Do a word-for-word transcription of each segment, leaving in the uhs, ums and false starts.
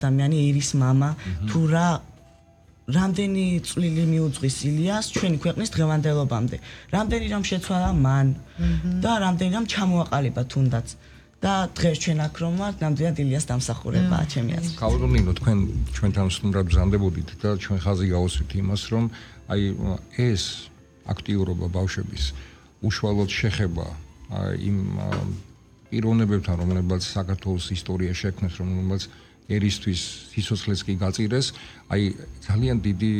ადამიანი ერის მამა თუ რა რამდენი წვლილი მიუძღვის ილიას ჩვენი ქვეყნის დღევანდელობამდე. რამდენი რამ შეცვალა მან და რამდენი რამ ჩამოაყალიბა თუნდაც. და დღეს ჩვენ აქ რომ ვართ, ნამდვილად ილიას დამსახურებაა ჩემი აზრით. ქალბატონო, თქვენ ჩვენთან სტუმრად ბრძანდებოდით და ჩვენ ხაზი გავუსვით იმას, რომ აი ეს აქტიურობა ბავშვების უშუალოდ შეხება იმ პიროვნებებთან, რომლებიც საქართველოს ისტორია შექმნეს, რომლებიც ერისთვის სიცოცხლეც კი გაწირეს, აი ძალიან დიდი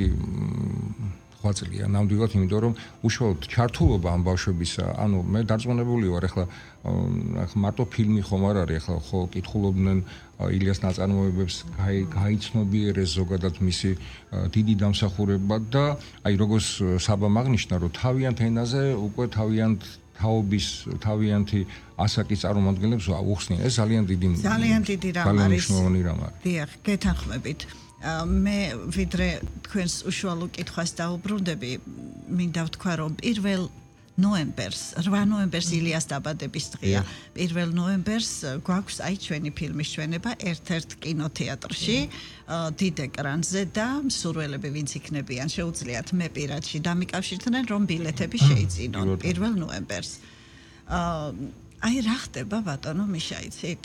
ხვაწლია ნამდვილად, იმიტომ რომ უშუალოდ ჩართულობა ამ ბავშვებისა, ანუ მე დარწმუნებული ვარ, ახლა მარტო ფილმი ხომ არ არის, ახლა ხო კითხულობდნენ ილიას ნაწარმოებებს, გაიცნობიერეს ზოგადად მისი დიდი დამსახურება და აი როგორც საბამ აღნიშნა, რომ თავიანთ ენაზე უკვე თავიანთ თაობის თავიანთი ასაკის წარმომადგენლებს უხსნიან. ეს ძალიან დიდი ძალიან დიდი რამ არის. ძალიან მნიშვნელოვანი რამ არის. დიახ, გეთანხმებით. მე ვიდრე თქვენს უშუალო კითხვას დაუბრუნდები, მინდა ვთქვა, რომ პირველ ნოემბერს, რვა ნოემბერს ილიას დაბადების დღეა. პირველ ნოემბერს გვაქვს აი ჩვენი ფილმის ჩვენება ერთ-ერთ კინოთეატრში, დიდ ეკრანზე და მსურველები ვინც იქნებიან, შეუძლიათ მე პირადში დამიკავშირდნენ, რომ ბილეთები შეიძინონ პირველ ნოემბერს. აი რა ხდება ბატონო მიშა იცით?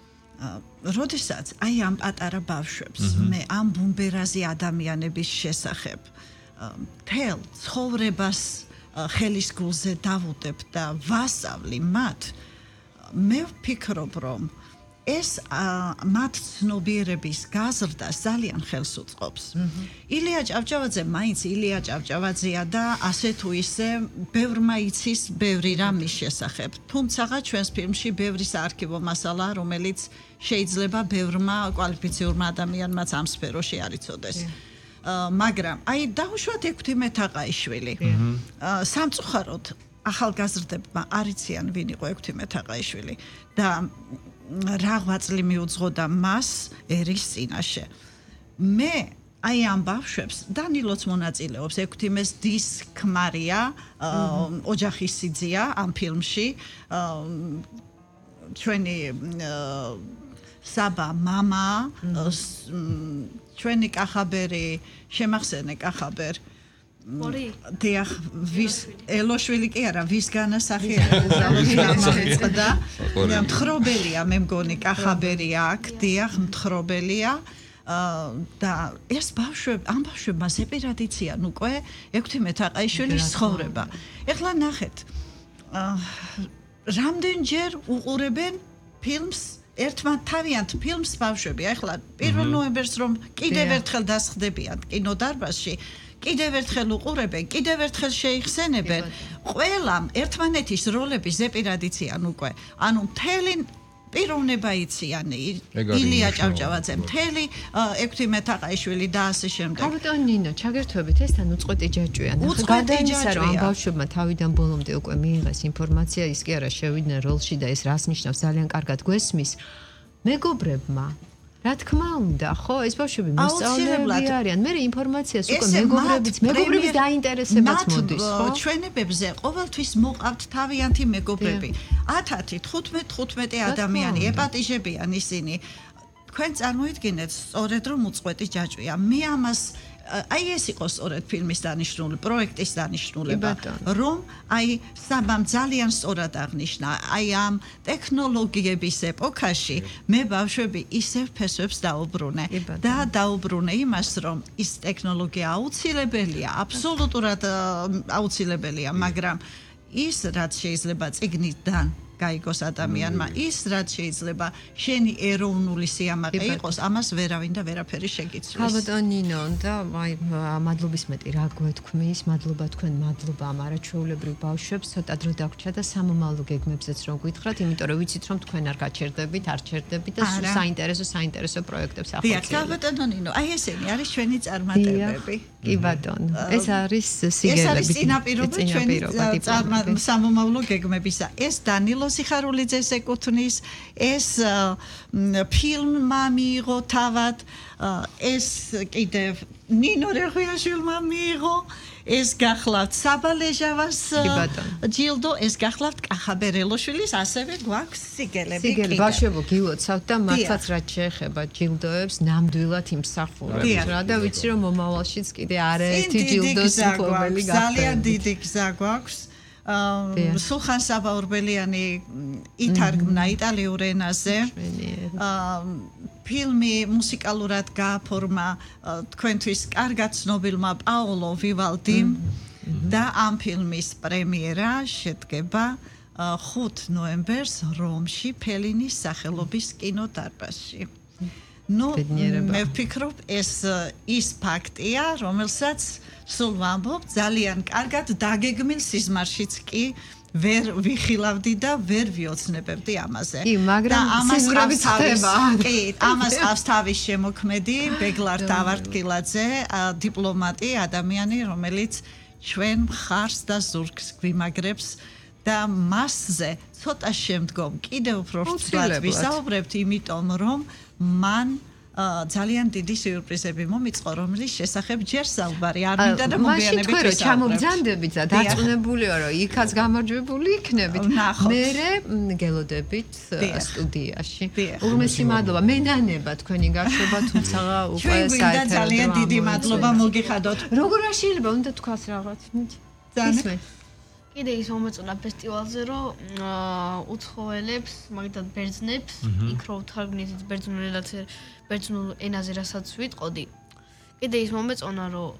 როდესაც აი ამ პატარა ბავშვებს მე ამ ბუმბერაზე ადამიანების შესახებ თელ ცხოვრებას ხელისგულზე დავუდებ და ვასწავლი მათ, მე ვფიქრობ, რომ ეს მათ ცნობიერების გაზრდას ძალიან ხელს უწყობს. ილია ჭავჭავაძე მაინც ილია ჭავჭავაძეა და ასე თუ ისე ბევრმა იცის ბევრი რამ მის შესახებ. თუმცა ჩვენს ფილმში ბევრი საარქივო მასალაა, რომელიც შეიძლება ბევრმა კვალიფიციურმა ადამიანმაც ამ სფეროში არ იცოდეს. მაგრამ აი დაუშვათ ექვთიმე თაყაიშვილი. სამწუხაროდ ახალგაზრდებმა არ იციან ვინ იყო ექვთიმე თაყაიშვილი და რა ღვაწლი მიუძღოდა მას ერის წინაშე. მე აი ამ ბავშვებს დანილოც მონაწილეობს, ექვთიმეს დის ქმარია, ოჯახის სიძია ამ ფილმში. ჩვენი საბა მამა, ჩვენი კახაბერი, შემახსენე კახაბერ დიახ, ვის ელოშვილი კი არა, ვის განასახიერებდა. მთხრობელია, მე მგონი კახაბერი აქ, დიახ, მთხრობელია. და ეს ბავშვები, ამ ბავშვებმა ზეპირად იციან უკვე ექვთიმე თაყაიშვილის ცხოვრება. ეხლა ნახეთ, რამდენჯერ უყურებენ ფილმს ერთმან თავიანთ ფილმს ბავშვები. ეხლა პირველ ნოემბერს რომ კიდევ ერთხელ დასხდებიან კინოდარბაზში, კიდევ ერთხელ უყურებენ, კიდევ ერთხელ შეიხსენებენ. ყველამ ერთმანეთის როლები ზეპირად იციან უკვე. ანუ მთელი პიროვნება იციან ილია ჭავჭავაძე, მთელი ექვთიმე თაყაიშვილი და ასე შემდეგ. ბატონო ნინო, ჩაგერთვებით ეს თან უწყვეტი ჯაჭვია. უწყვეტი ჯაჭვია, რომ ამ ბავშვებმა თავიდან ბოლომდე უკვე მიიღეს ინფორმაცია, ის კი არა შევიდნენ როლში და ეს რას ნიშნავს ძალიან კარგად გვესმის. მეგობრებმა რა თქმა უნდა, ხო, ეს ბავშვები მოსწავლეები არიან. მე ინფორმაციას უკვე მეგობრებიც, მეგობრების დაინტერესებაც მოდის, ხო? ჩვენებებზე ყოველთვის მოყავთ თავიანთი მეგობრები. ათათი, თხუთმეტი, თხუთმეტი ადამიანი ეპატიჟებიან ისინი. თქვენ წარმოიდგინეთ, სწორედ რომ უწყვეტი ჯაჭვია. მე ამას აი ეს იყო სწორედ ფილმის დანიშნული, პროექტის დანიშნულება, რომ აი საბამ ძალიან სწორად აღნიშნა, აი ამ ტექნოლოგიების ეპოქაში მე ბავშვები ისევ ფესვებს დაუბრუნე და დაუბრუნე იმას, რომ ის ტექნოლოგია აუცილებელია, აბსოლუტურად აუცილებელია, მაგრამ ის რაც შეიძლება წიგნიდან გაიგოს ადამიანმა, ის რაც შეიძლება შენი ეროვნული სიამაყე იყოს, ამას ვერავინ და ვერაფერი შეგიცვლის. ბატონო ნინო, და აი მადლობის მეტი რა გვეთქმის, მადლობა თქვენ, მადლობა ამ არაჩვეულებრივ ბავშვებს, ცოტა დრო დაგვრჩა და სამომავლო გეგმებზეც რომ გითხრათ, იმიტომ რომ ვიცით რომ თქვენ არ გაჩერდებით, არ ჩერდებით და სულ საინტერესო საინტერესო პროექტებს ახორციელებთ. დიახ, ბატონო ნინო, აი ესენი არის ჩვენი წარმატებები. კი ბატონო, ეს არის სიგელები. ეს არის წინაპირობა ჩვენი სამომავლო გეგმებისა. ეს დანილო სიხარულიძეს ეკუთვნის, ეს ფილმმა მიიღო თავად, ეს კიდევ ნინო რეხუიაშვილმა მიიღო ეს გახლავთ საბალეჟავას ჯილდო, ეს გახლავთ კახაბერელოშვილის, ასევე გვაქვს სიგელები. სიგელი ბავშვებო გილოცავთ და მართლაც რაც შეეხება ჯილდოებს, ნამდვილად იმსახურებს რა და ვიცი რომ მომავალშიც კიდე არაერთი ჯილდოს მფლობელი გახდებით. ძალიან დიდი გზა გვაქვს. სულხან საბაურბელიანი ითარგმნა იტალიურ ენაზე. ფილმი მუსიკალურად გააფორმა თქვენთვის კარგად ცნობილმა პაოლო ვივალდიმ და ამ ფილმის პრემიერა შედგება ხუთ ნოემბერს რომში ფელინის სახელობის კინოდარბაზში. ნუ მე ვფიქრობ ეს ის ფაქტია, რომელსაც სულ ვამბობ, ძალიან კარგად დაგეგმილ სიზმარშიც კი ვერ ვიხილავდი და ვერ ვიოცნებებდი ამაზე. კი, მაგრამ სიზმრებიც ხდება. კი, ამას ყავს თავის შემოქმედი ბეგლარ დავარდკილაძე, დიპლომატი, ადამიანი, რომელიც ჩვენ მხარს და ზურგს გვიმაგრებს და მასზე ცოტა შემდგომ კიდევ უფრო რთულად ვისაუბრებთ, იმიტომ რომ მან ძალიან დიდი სიურპრიზები მომიწყო, რომლის შესახებ ჯერ საუბარი არ მინდა და მოგვიანებით ვისაუბრებთ. მაშინ თქვენ ჩამოგძანდებით და დარწმუნებულიო რომ იქაც გამარჯვებული იქნებით. მერე გელოდებით სტუდიაში. უღმესი მადლობა. მენანება თქვენი გარშობა, თუმცა უკვე საერთოდ ძალიან დიდი მადლობა მოგიხადოთ. როგორ არ შეიძლება უნდა თქვას რაღაც? ძალიან კიდე ის მომეწონა ფესტივალზე, რომ უცხოელებს, მაგალითად ბერძნებს, იქ რო თარგმნით ბერძნულად ბერძნულ ენაზე რასაც ვიტყოდი. კიდე ის მომეწონა, რომ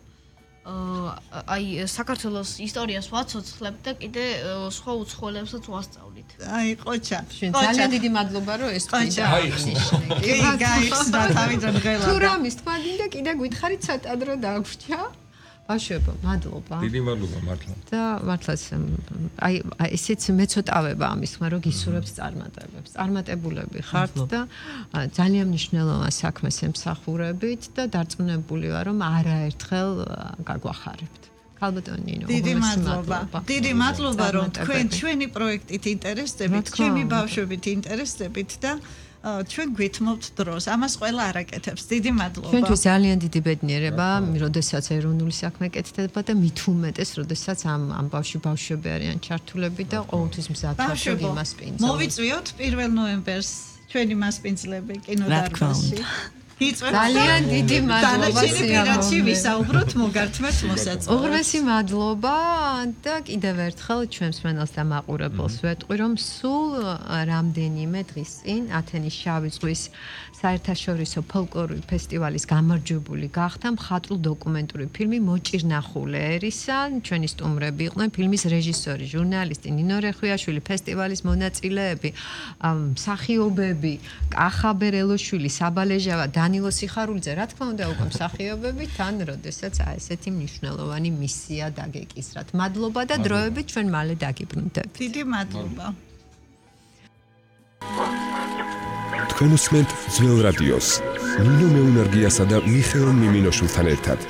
აი საქართველოს ისტორიას ვაცოცხლებთ და კიდე სხვა უცხოელებსაც ვასწავლით. აი ყოჩა. ძალიან დიდი მადლობა რომ ეს ყოჩა. კი, გაიხსნა თავიდან ღელა. თუ რამის თქვა დინდა კიდე გითხარით ცოტა დრო დაგვჭა. ბავშვებო, მადლობა. დიდი მადლობა მართლა. და მართლაც აი ესეც მეცოტავება ამის, მაგრამ გისურვებს წარმატებებს. წარმატებულები ხართ და ძალიან მნიშვნელოვან საქმეს ემსახურებით და დარწმუნებული ვარ, რომ არაერთხელ გაგვახარებთ. ქალბატონი ნინო, დიდი მადლობა. დიდი მადლობა, რომ თქვენ ჩვენი პროექტით ინტერესდებით, ჩემი ბავშვებით ინტერესდებით და ჩვენ გვითმობთ დროს. ამას ყველა არაკეთებს. დიდი მადლობა. ჩვენთვის ძალიან დიდი ბედნიერება, როდესაც ეროვნული საქმე კეთდება და მით უმეტეს, როდესაც ამ ამ ბავშვი ბავშვები არიან ჩართულები და ყოველთვის მზად ვართ იმასპინძლობთ. მოვიწვიოთ პირველ ნოემბერს ჩვენი მასპინძლები კინოდარბაზში. ძალიან დიდი მადლობა სიამოვნებაში ვისაუბროთ მოგართმევთ მოსაწყობად. უღრმესი მადლობა და კიდევ ერთხელ ჩვენს მენელს და მაყურებელს ვეტყვი, რომ სულ რამდენიმე დღის წინ ათენის შავი ზღვის საერთაშორისო ფოლკლორული ფესტივალის გამარჯვებული გახდა მხატვრულ დოკუმენტური ფილმი მოჭირნახულე ერისა. ჩვენი სტუმრები იყვნენ ფილმის რეჟისორი, ჟურნალისტი ნინო რეხუიაშვილი, ფესტივალის მონაწილეები, მსახიობები, კახაბერელოშვილი, საბალეჟავა, დანილო სიხარულიძე, რა თქმა უნდა, უკვე მსახიობები თან, როდესაც ესეთი მნიშვნელოვანი მისია დაგეკისრათ. მადლობა და დროებით ჩვენ მალე დაგიბრუნდებით. დიდი მადლობა. თქვენ უსმენთ ძველ რადიოს ნინო მეუნარგიასა და მიხეილ მიმინოშვილთან ერთად.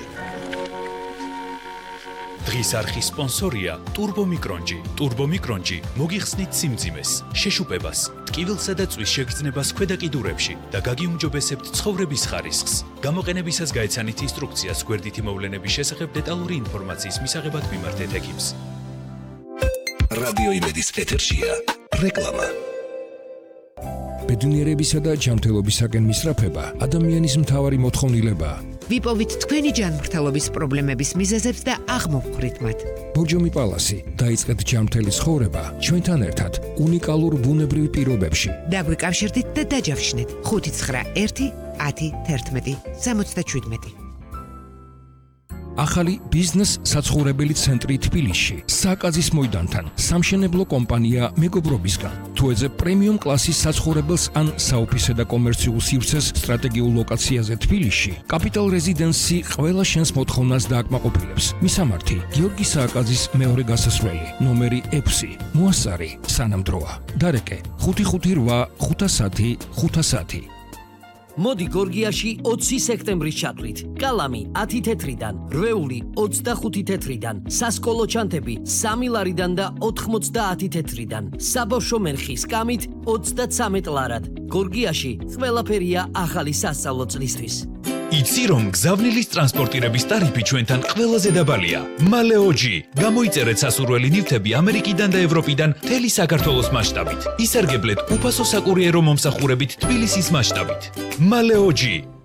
დღის არხის სპონსორია Turbo Micronji. Turbo Micronji მოგიხსნით სიმძიმეს, შეშუპებას, ტკივილსა და წვის შეგრძნებას ქვედა კიდურებში და გაგიუმჯობესებთ ცხოვრების ხარისხს. გამოყენებისას გაეცანით ინსტრუქციას გვერდითი მოვლენების შესახებ დეტალური ინფორმაციის მისაღებად მიმართეთ ექიმს. რადიო იმედის ეთერშია რეკლამა. ბედნიერებისა და ჯანმრთელობისაკენ მისწრაფება ადამიანის მთავარი მოთხოვნილებაა. ვიპოვით თქვენი ჯანმრთელობის პრობლემების მიზეზებს და აღმოვხვრით მათ. ბორჯომი პალასი, დაიწყეთ ჯანმრთელი ცხოვრება ჩვენთან ერთად უნიკალურ ბუნებრივ პირობებში. დაგვიკავშირდით და დაჯავშნით ხუთი ცხრა ერთი ათი თერთმეტი სამოცდაშვიდმეტი. ახალი ბიზნეს საცხოვრებელი ცენტრი თბილისში, საკაზის მოედანთან, სამშენებლო კომპანია მეგობრობისგან. თუ ეძებ პრემიუმ კლასის საცხოვრებელს ან საოფისე და კომერციულ სივრცეს სტრატეგიულ ლოკაციაზე თბილისში, კაპიტალ რეზიდენსი ყველა შენს მოთხოვნას დააკმაყოფილებს. მისამართი: გიორგი სააკაძის მეორე გასასვლელი, ნომერი ექვსი, მოასწარი, სანამდროა. დარეკე: ხუთი ხუთი რვა ხუთასათი ხუთასათი. მოდი გორგიაში ოცი სექტემბრის ჩათვლით. კალამი ათი თეთრიდან, რვეული ოცდახუთი თეთრიდან, სასკოლო ჩანთები სამი ლარიდან და ოთხმოცდაათი თეთრიდან. საბავშვო მერხი სკამით ოცდაცამეტ ლარად. გორგიაში ყველაფერია ახალი სასწავლო წლისთვის. იცი რომ გზავნილის ტრანსპორტირების ტარიფი ჩვენთან ყველაზე დაბალია. მალეოჯი. გამოიწერეთ სასურველი ნივთები ამერიკიდან და ევროპიდან მთელი საქართველოს მასშტაბით. ისარგებლეთ უფასო საკურიერო მომსახურებით თბილისის მასშტაბით. მალეოჯი.